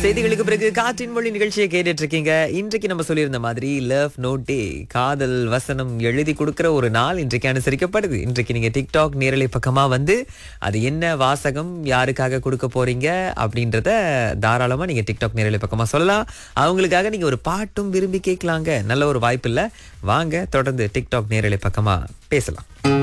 செய்திகளுக்கு பிறகு காற்றின் மொழி நிகழ்ச்சியை கேட்டுட்டு இருக்கீங்க. இன்றைக்கு நம்ம சொல்லியிருந்த மாதிரி லவ் நோட்டே காதல் வசனம் எழுதி கொடுக்கிற ஒரு நாள் இன்றைக்கு அனுசரிக்கப்படுது. இன்றைக்கு நீங்க டிக்டாக் நேரலை பக்கமா வந்து அது என்ன வாசகம் யாருக்காக கொடுக்க போறீங்க அப்படின்றத தாராளமா நீங்க டிக்டாக் நேரலை பக்கமா சொல்லலாம். அவங்களுக்காக நீங்க ஒரு பாட்டும் விரும்பி கேட்கலாங்க. நல்ல ஒரு வாய்ப்பு இல்ல. வாங்க தொடர்ந்து டிக்டாக் நேரலை பக்கமா பேசலாம்.